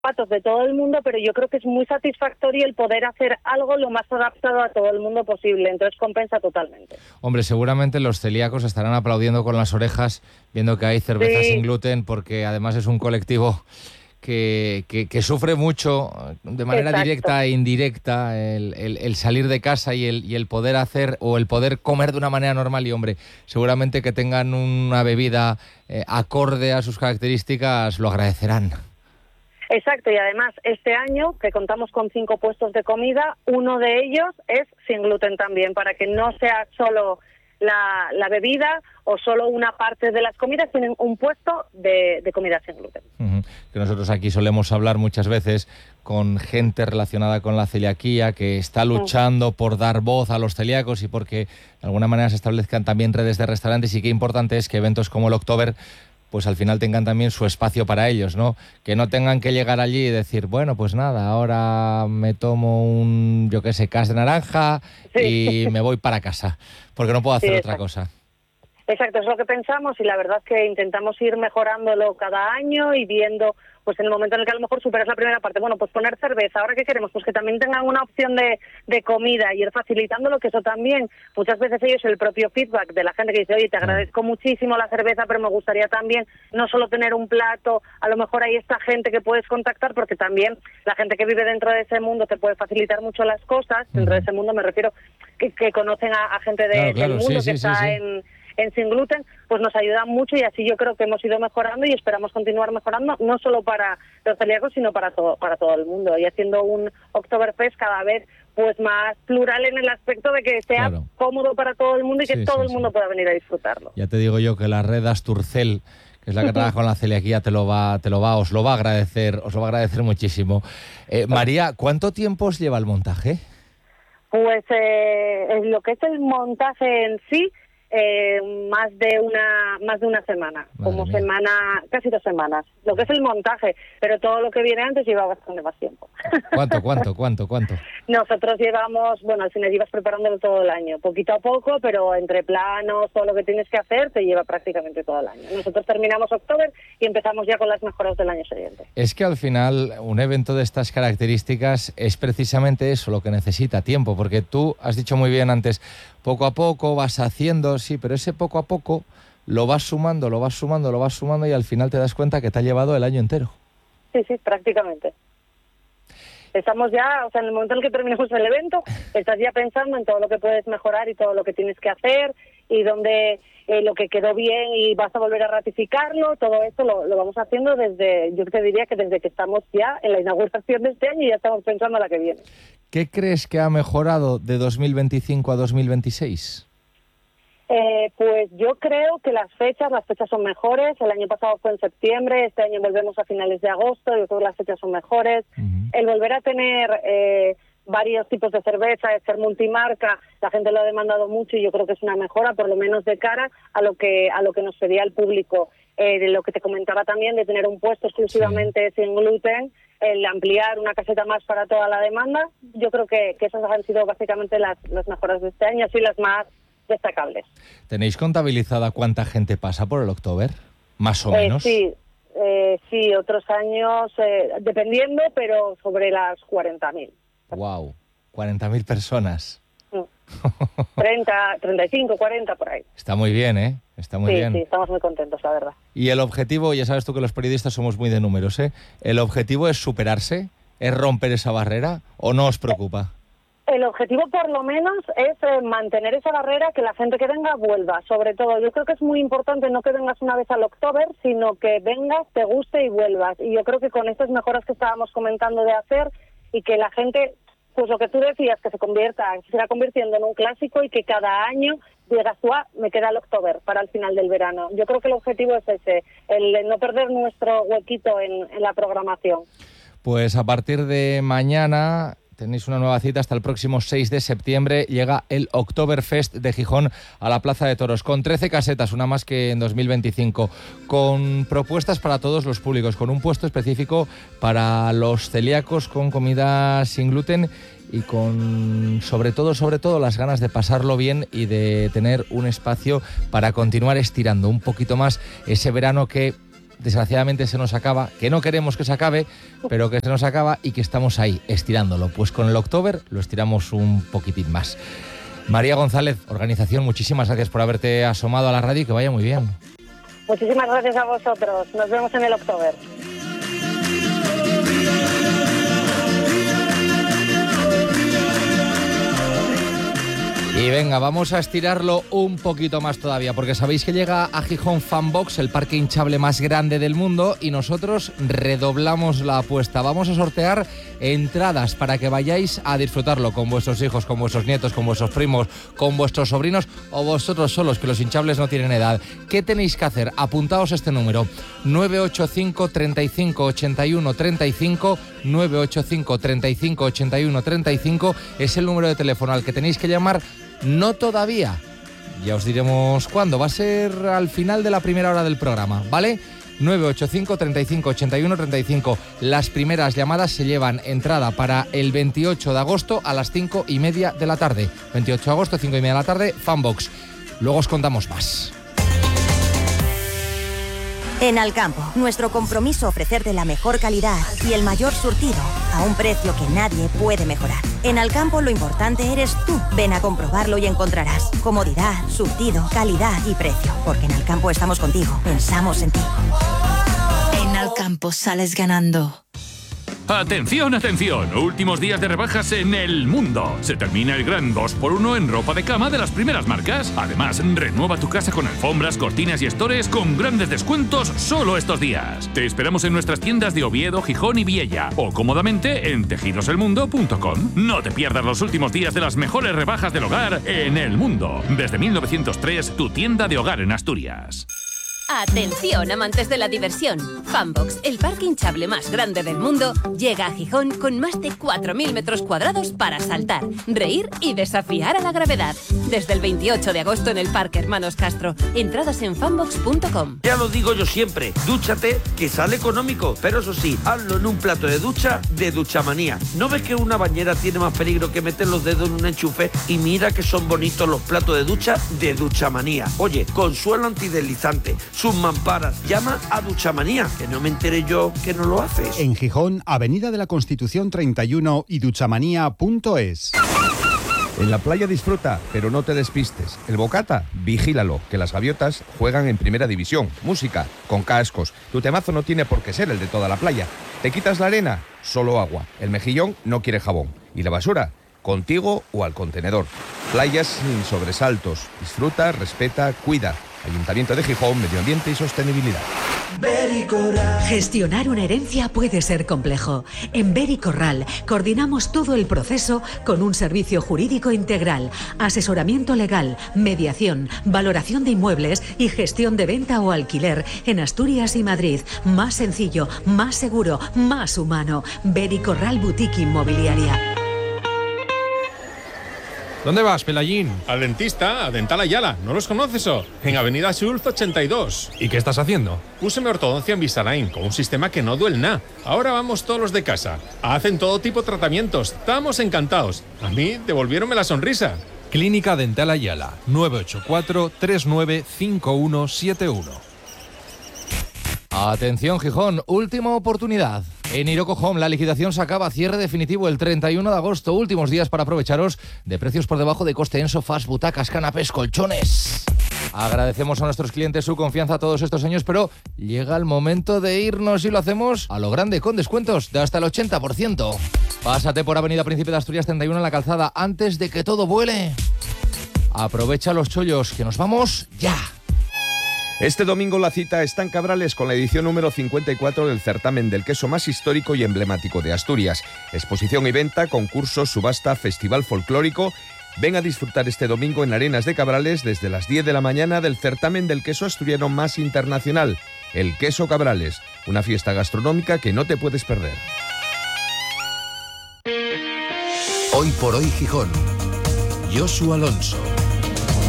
patos de todo el mundo, pero yo creo que es muy satisfactorio el poder hacer algo lo más adaptado a todo el mundo posible, entonces compensa totalmente. Hombre, seguramente los celíacos estarán aplaudiendo con las orejas viendo que hay cerveza Sí, sin gluten, porque además es un colectivo que sufre mucho de manera exacto. directa e indirecta el salir de casa y el poder hacer o el poder comer de una manera normal. Y hombre, seguramente que tengan una bebida acorde a sus características lo agradecerán. Exacto, y además este año que contamos con 5 puestos de comida, uno de ellos es sin gluten también, para que no sea solo la bebida o solo una parte de las comidas, sino un puesto de comida sin gluten. Que nosotros aquí solemos hablar muchas veces con gente relacionada con la celiaquía que está luchando por dar voz a los celíacos y porque de alguna manera se establezcan también redes de restaurantes, y qué importante es que eventos como el Oktober pues al final tengan también su espacio para ellos, ¿no? Que no tengan que llegar allí y decir, bueno, pues nada, ahora me tomo un, yo qué sé, cas de naranja Sí, y me voy para casa, porque no puedo sí, hacer otra exacto. cosa. Exacto, es lo que pensamos y la verdad es que intentamos ir mejorándolo cada año y viendo, pues en el momento en el que a lo mejor superas la primera parte, bueno, pues poner cerveza, ¿ahora qué queremos? Pues que también tengan una opción de comida y ir facilitándolo, que eso también, muchas veces ellos el propio feedback de la gente que dice, oye, te Claro. agradezco muchísimo la cerveza, pero me gustaría también no solo tener un plato, a lo mejor hay esta gente que puedes contactar, porque también la gente que vive dentro de ese mundo te puede facilitar mucho las cosas, dentro de ese mundo me refiero que conocen a gente Claro, del claro, sí, mundo que sí, sí, está sí. en sin gluten, pues nos ayuda mucho y así yo creo que hemos ido mejorando y esperamos continuar mejorando, no solo para los celíacos, sino para todo el mundo, y haciendo un Oktoberfest cada vez pues más plural en el aspecto de que sea Claro. cómodo para todo el mundo y que Sí, todo sí, el sí. mundo pueda venir a disfrutarlo. Ya te digo yo que la red Asturcel, que es la que trabaja con la celiaquía, os lo va a agradecer muchísimo. María, ¿cuánto tiempo os lleva el montaje? Pues lo que es el montaje en sí, más de una semana, Madre mía. casi 2 semanas. Lo que es el montaje, pero todo lo que viene antes lleva bastante más tiempo. ¿Cuánto? Nosotros llevamos, bueno, al final llevas preparándolo todo el año, poquito a poco, pero entre planos, todo lo que tienes que hacer, te lleva prácticamente todo el año. Nosotros terminamos octubre y empezamos ya con las mejoras del año siguiente. Es que al final un evento de estas características es precisamente eso, lo que necesita tiempo, porque tú has dicho muy bien antes, poco a poco vas haciendo, sí, pero ese poco a poco lo vas sumando y al final te das cuenta que te ha llevado el año entero. Sí, prácticamente. Estamos ya, o sea, en el momento en el que terminemos el evento, estás ya pensando en todo lo que puedes mejorar y todo lo que tienes que hacer y dónde lo que quedó bien y vas a volver a ratificarlo. Todo esto lo vamos haciendo yo te diría que desde que estamos ya en la inauguración de este año y ya estamos pensando en la que viene. ¿Qué crees que ha mejorado de 2025 a 2026? Pues yo creo que las fechas son mejores. El año pasado fue en septiembre, este año volvemos a finales de agosto, yo creo que las fechas son mejores. El volver a tener varios tipos de cerveza, de ser multimarca, la gente lo ha demandado mucho y yo creo que es una mejora, por lo menos de cara a lo que nos pedía el público. De lo que te comentaba también, de tener un puesto exclusivamente sin gluten, el ampliar una caseta más para toda la demanda, yo creo que esas han sido básicamente las mejoras de este año, así las más destacables. ¿Tenéis contabilizada cuánta gente pasa por el Oktober? ¿Más o menos? Sí, otros años, dependiendo, pero sobre las 40.000. ¡Wow! 40.000 personas. 30, 35, 40 por ahí. Está muy bien, ¿eh? Está muy bien. Sí, estamos muy contentos, la verdad. Y el objetivo, ya sabes tú que los periodistas somos muy de números, ¿eh? ¿El objetivo es superarse? ¿Es romper esa barrera? ¿O no os preocupa? El objetivo, por lo menos, es mantener esa barrera, que la gente que venga vuelva. Sobre todo, yo creo que es muy importante no que vengas una vez al Oktober, sino que vengas, te guste y vuelvas. Y yo creo que con estas mejoras que estábamos comentando de hacer y que la gente, pues lo que tú decías, que se siga convirtiendo en un clásico y que cada año digas tú, me queda el Oktober para el final del verano. Yo creo que el objetivo es ese, el no perder nuestro huequito en la programación. Pues a partir de mañana tenéis una nueva cita hasta el próximo 6 de septiembre. Llega el Oktoberfest de Gijón a la Plaza de Toros, con 13 casetas, una más que en 2025, con propuestas para todos los públicos, con un puesto específico para los celíacos, con comida sin gluten y con, sobre todo, las ganas de pasarlo bien y de tener un espacio para continuar estirando un poquito más ese verano que desgraciadamente se nos acaba, que no queremos que se acabe, pero que se nos acaba y que estamos ahí estirándolo. Pues con el Oktober lo estiramos un poquitín más. María González, organización, muchísimas gracias por haberte asomado a la radio y que vaya muy bien. Muchísimas gracias a vosotros. Nos vemos en el Oktober. Y venga, vamos a estirarlo un poquito más todavía, porque sabéis que llega a Gijón Fanbox, el parque hinchable más grande del mundo, y nosotros redoblamos la apuesta. Vamos a sortear entradas para que vayáis a disfrutarlo con vuestros hijos, con vuestros nietos, con vuestros primos, con vuestros sobrinos o vosotros solos, que los hinchables no tienen edad. ¿Qué tenéis que hacer? Apuntaos este número: 985 35 81 35, 985 35 81 35 es el número de teléfono al que tenéis que llamar. No todavía, ya os diremos cuándo, va a ser al final de la primera hora del programa, ¿vale? 985 35 81 35. Las primeras llamadas se llevan entrada para el 28 de agosto a las 5:30 de la tarde. 28 de agosto, 5:30 de la tarde, Fanbox. Luego os contamos más. En Alcampo, nuestro compromiso ofrecerte la mejor calidad y el mayor surtido a un precio que nadie puede mejorar. En Alcampo lo importante eres tú. Ven a comprobarlo y encontrarás comodidad, surtido, calidad y precio. Porque en Alcampo estamos contigo, pensamos en ti. En Alcampo sales ganando. ¡Atención, atención! Últimos días de rebajas en El Mundo. Se termina el gran 2x1 en ropa de cama de las primeras marcas. Además, renueva tu casa con alfombras, cortinas y estores con grandes descuentos solo estos días. Te esperamos en nuestras tiendas de Oviedo, Gijón y Viella o cómodamente en tejidoselmundo.com. No te pierdas los últimos días de las mejores rebajas del hogar en El Mundo. Desde 1903, tu tienda de hogar en Asturias. Atención, amantes de la diversión. Fanbox, el parque hinchable más grande del mundo, llega a Gijón con más de 4.000 metros cuadrados para saltar, reír y desafiar a la gravedad. Desde el 28 de agosto en el Parque Hermanos Castro. Entradas en fanbox.com. Ya lo digo yo siempre, dúchate, que sale económico. Pero eso sí, hazlo en un plato de ducha de Duchamanía. ¿No ves que una bañera tiene más peligro que meter los dedos en un enchufe? Y mira que son bonitos los platos de ducha de Duchamanía. Oye, con suelo antideslizante, sus mamparas. Llama a Duchamanía, que no me enteré yo que no lo haces. En Gijón, Avenida de la Constitución 31 y duchamanía.es. En la playa disfruta, pero no te despistes. El bocata, vigílalo, que las gaviotas juegan en primera división. Música, con cascos. Tu temazo no tiene por qué ser el de toda la playa. ¿Te quitas la arena? Solo agua. El mejillón no quiere jabón. ¿Y la basura? Contigo o al contenedor. Playas sin sobresaltos. Disfruta, respeta, cuida. Ayuntamiento de Gijón, Medio Ambiente y Sostenibilidad. Gestionar una herencia puede ser complejo. En Bericorral coordinamos todo el proceso con un servicio jurídico integral, asesoramiento legal, mediación, valoración de inmuebles y gestión de venta o alquiler en Asturias y Madrid. Más sencillo, más seguro, más humano. Bericorral Boutique Inmobiliaria. ¿Dónde vas, Pelayín? Al dentista, a Dental Ayala. ¿No los conoces o? En Avenida Schulz 82. ¿Y qué estás haciendo? Púseme ortodoncia Invisalign con un sistema que no duele nada. Ahora vamos todos los de casa. Hacen todo tipo de tratamientos. Estamos encantados. A mí devolviéronme la sonrisa. Clínica Dental Ayala, 984 395171. Atención, Gijón, última oportunidad. En Iroco Home la liquidación se acaba, cierre definitivo el 31 de agosto. Últimos días para aprovecharos de precios por debajo de coste en sofás, butacas, canapés, colchones. Agradecemos a nuestros clientes su confianza todos estos años, pero llega el momento de irnos y lo hacemos a lo grande, con descuentos de hasta el 80%. Pásate por Avenida Príncipe de Asturias 31 en la Calzada antes de que todo vuele. Aprovecha los chollos, que nos vamos ya. Este domingo la cita está en Cabrales con la edición número 54 del certamen del queso más histórico y emblemático de Asturias. Exposición y venta, concursos, subasta, festival folclórico. Ven a disfrutar este domingo en Arenas de Cabrales desde las 10 de la mañana del certamen del queso asturiano más internacional, el Queso Cabrales, una fiesta gastronómica que no te puedes perder. Hoy por hoy Gijón. Josu Alonso.